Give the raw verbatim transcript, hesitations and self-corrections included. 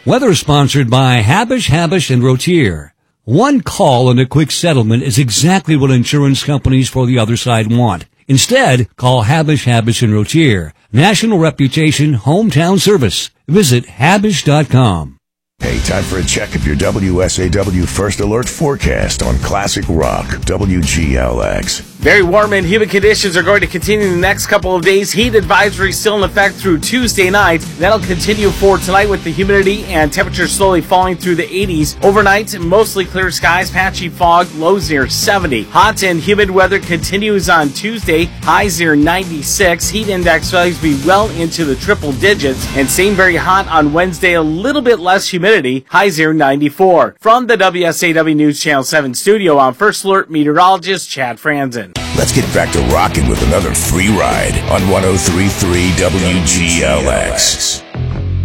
Weather sponsored by Habish, Habish, and Rotier. One call and a quick settlement is exactly what insurance companies for the other side want. Instead, call Habish, Habish, and Rotier. National reputation, hometown service. Visit Habish dot com. Hey, time for a check of your W S A W First Alert forecast on Classic Rock, W G L X. Very warm and humid conditions are going to continue the next couple of days. Heat advisory still in effect through Tuesday night. That'll continue for tonight with the humidity and temperatures slowly falling through the eighties. Overnight, mostly clear skies, patchy fog, lows near seventy. Hot and humid weather continues on Tuesday, highs near ninety-six. Heat index values be well into the triple digits, and staying very hot on Wednesday, a little bit less humidity, highs near ninety-four. From the W S A W News Channel seven studio, I'm First Alert meteorologist Chad Franzen. Let's get back to rocking with another free ride on one oh three point three W G L X.